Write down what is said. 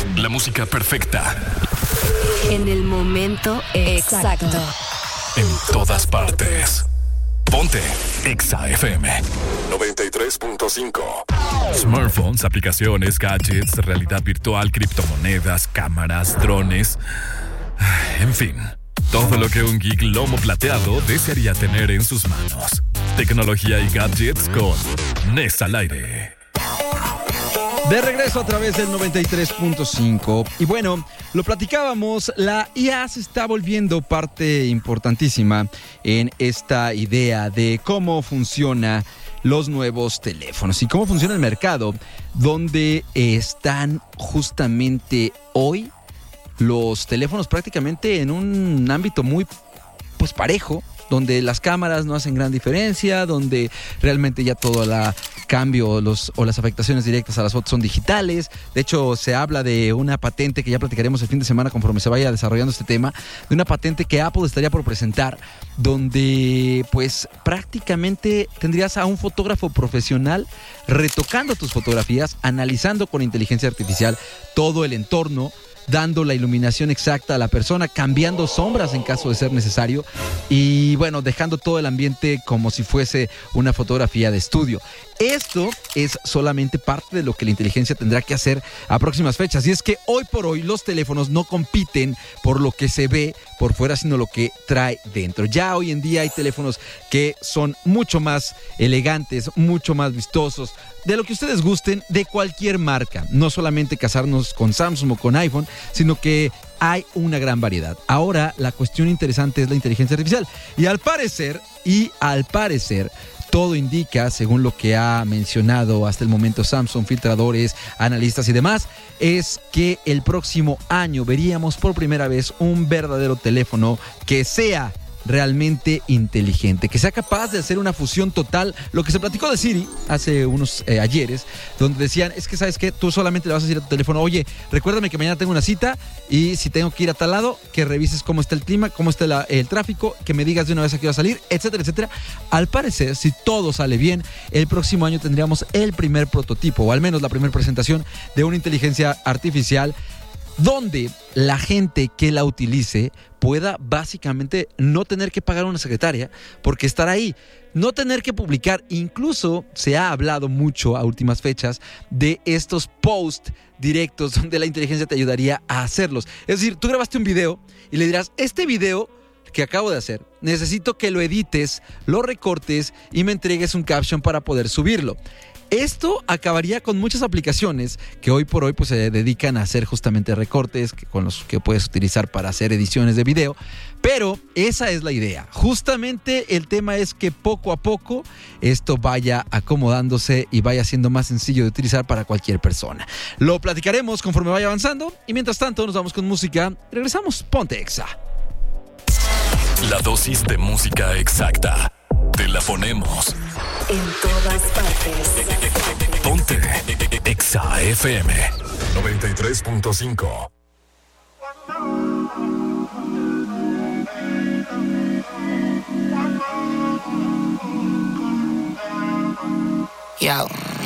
La música perfecta. En el momento exacto. En todas partes. Ponte Exa FM 93.5. Smartphones, aplicaciones, gadgets, realidad virtual, criptomonedas, cámaras, drones. En fin, todo lo que un geek lomo plateado desearía tener en sus manos. Tecnología y gadgets con Nes al aire. De regreso a través del 93.5. Y bueno, lo platicábamos, la IA se está volviendo parte importantísima en esta idea de cómo funcionan los nuevos teléfonos y cómo funciona el mercado, donde están justamente hoy los teléfonos prácticamente en un ámbito muy parejo, donde las cámaras no hacen gran diferencia, donde realmente ya todo el cambio o las afectaciones directas a las fotos son digitales. De hecho, se habla de una patente que ya platicaremos el fin de semana conforme se vaya desarrollando este tema, de una patente que Apple estaría por presentar, donde pues prácticamente tendrías a un fotógrafo profesional retocando tus fotografías, analizando con inteligencia artificial todo el entorno, dando la iluminación exacta a la persona, cambiando sombras en caso de ser necesario y bueno, dejando todo el ambiente como si fuese una fotografía de estudio. Esto es solamente parte de lo que la inteligencia tendrá que hacer a próximas fechas. Y es que hoy por hoy los teléfonos no compiten por lo que se ve por fuera, sino lo que trae dentro. Ya hoy en día hay teléfonos que son mucho más elegantes, mucho más vistosos, de lo que ustedes gusten, de cualquier marca. No solamente casarnos con Samsung o con iPhone, sino que hay una gran variedad. Ahora la cuestión interesante es la inteligencia artificial. Y al parecer, todo indica, según lo que ha mencionado hasta el momento Samsung, filtradores, analistas y demás, es que el próximo año veríamos por primera vez un verdadero teléfono que sea realmente inteligente, que sea capaz de hacer una fusión total. Lo que se platicó de Siri hace unos ayeres, donde decían, es que sabes que tú solamente le vas a decir a tu teléfono, oye, recuérdame que mañana tengo una cita y si tengo que ir a tal lado, que revises cómo está el clima, cómo está el tráfico, que me digas de una vez a qué va a salir, etcétera, etcétera. Al parecer, si todo sale bien, el próximo año tendríamos el primer prototipo, o al menos la primera presentación de una inteligencia artificial donde la gente que la utilice pueda básicamente no tener que pagar una secretaria porque estará ahí, no tener que publicar. Incluso se ha hablado mucho a últimas fechas de estos posts directos donde la inteligencia te ayudaría a hacerlos. Es decir, tú grabaste un video y le dirás, este video que acabo de hacer, necesito que lo edites, lo recortes y me entregues un caption para poder subirlo. Esto acabaría con muchas aplicaciones que hoy por hoy pues, se dedican a hacer justamente recortes con los que puedes utilizar para hacer ediciones de video, pero esa es la idea. Justamente el tema es que poco a poco esto vaya acomodándose y vaya siendo más sencillo de utilizar para cualquier persona. Lo platicaremos conforme vaya avanzando y mientras tanto nos vamos con música. Regresamos, ponte Exa. La dosis de música exacta. Te la ponemos en todas partes. Ponte Exa FM 93.5. Yo.